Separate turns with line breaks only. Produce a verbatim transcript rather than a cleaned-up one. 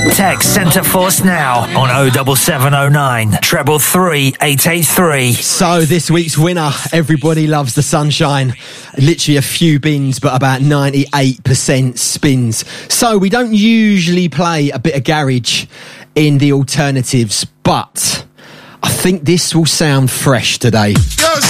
Text Centre Force now on oh double seven oh nine treble three eight eight three.
So this week's winner, Everybody Loves the Sunshine. Literally a few bins, but about ninety-eight percent spins. So we don't usually play a bit of garage in the alternatives, but I think this will sound fresh today.